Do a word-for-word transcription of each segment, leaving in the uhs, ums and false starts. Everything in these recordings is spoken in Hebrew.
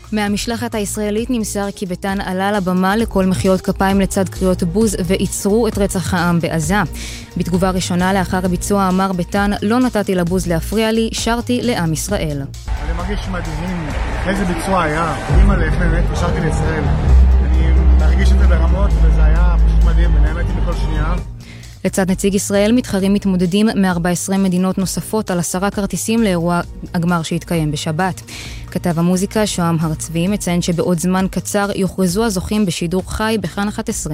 מהמשלחת הישראלית נמסר כי ביתן עלה לבמה לכל מחיאות כפיים לצד קריאות בוז ועיצרו את רצח העם בעזה. בתגובה ראשונה לאחר הביצוע אמר ביתן, לא נתתי לבוז להפריע לי, שרתי לעם ישראל. אני מרגיש מדהים, איזה ביצוע היה, אימא איך באמת, שרתי לישראל. אני מרגיש את זה ברמות וזה היה פשוט מדהים, ונהניתי בכל שנייה. לצד נציג ישראל מתחרים מתמודדים מ-ארבע עשרה מדינות נוספות על עשרה כרטיסים לאירוע הגמר שהתקיים בשבת. כתב המוזיקה שוהם הר צבי מציין שבעוד זמן קצר יוכרזו הזוכים בשידור חי בכאן אחת עשרה.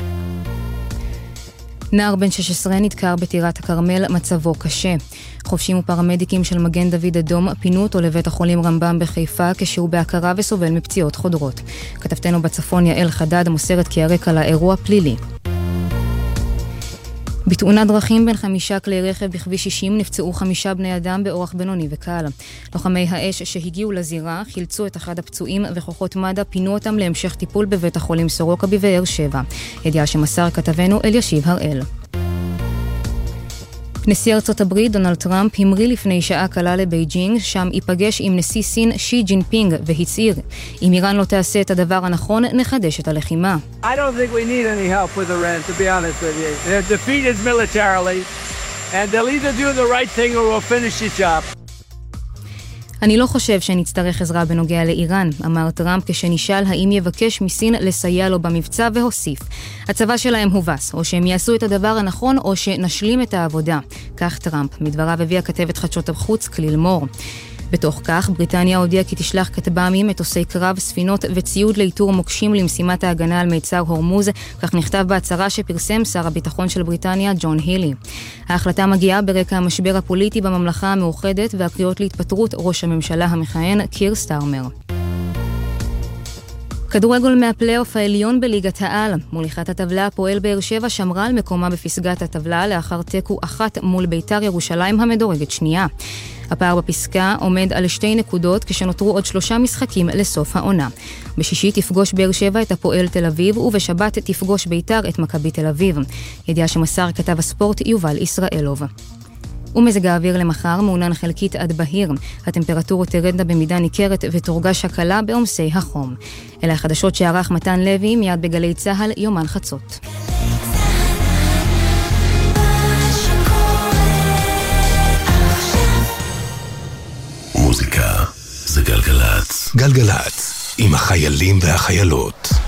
נער בן שש עשרה נדקר בטירת הכרמל, מצבו קשה. חובשים ופרמדיקים של מגן דוד אדום פינו אותו לבית החולים רמב"ם בחיפה כשהוא בהכרה וסובל מפציעות חודרות. כתבתנו בצפון יעל חדד מוסרת כי הרקע לאירוע פלילי. בתאונת דרכים בין חמישה כלי רכב בכביש שישים נפצעו חמישה בני אדם באורח בינוני וקל. לוחמי האש שהגיעו לזירה חילצו את אחד הפצועים וכוחות מד"א פינו אותם להמשך טיפול בבית החולים סורוקה בבאר שבע. ידיעה שמסר כתבנו אלישיב הראל. נשיא ארצות הברית דונלד טראמפ המריא לפני שעה קלה לבייג'ינג, שם ייפגש עם נשיא סין שי ג'ינפינג והצהיר, אם איראן לא תעשה את הדבר הנכון, נחדש את הלחימה. I don't think we need any help with Iran, to be honest with you. They're defeated militarily, and they'll either do the right thing or we'll finish the job. אני לא חושב שנצטרך עזרה בנוגע לאיראן, אמר טראמפ כשנשאל האם יבקש מסין לסייע לו במבצע והוסיף. הצבא שלהם הובס, או שהם יעשו את הדבר הנכון או שנשלים את העבודה. כך טראמפ, מדבריו הביאה כתבת חדשות החוץ כליל מור. בתוך כך, בריטניה הודיעה כי תשלח כטב"מים, מטוסי קרב, ספינות וציוד לאיתור מוקשים למשימת ההגנה על מיצר הורמוז, כך נכתב בהצהרה שפרסם שר הביטחון של בריטניה, ג'ון הילי. ההחלטה מגיעה ברקע המשבר הפוליטי בממלכה המאוחדת והקריאות להתפטרות ראש הממשלה המכהן, קיר סטארמר. כדורגל מהפלייאוף העליון בליגת העל. מוליכת הטבלה הפועל באר שבע שמרה על מקומה בפסגת הטבלה לאחר תיקו אחת מול ביתר ירושלים המדורגת שנייה. הפער בפסקה עומד על שתי נקודות כשנותרו עוד שלושה משחקים לסוף העונה. בשישי תפגוש באר שבע את הפועל תל אביב ובשבת תפגוש ביתר את מכבי תל אביב. ידיעה שמסר כתב הספורט יובל ישראלוב. ומזג האוויר למחר מעונן חלקית עד בהיר. הטמפרטורות תרדנה במידה ניכרת ותורגש הקלה בעומסי החום. אלה החדשות שערך מתן לוי מיד בגלי צהל יומן חצות. מוזיקה זה גלגלץ. גלגלץ עם החיילים והחיילות.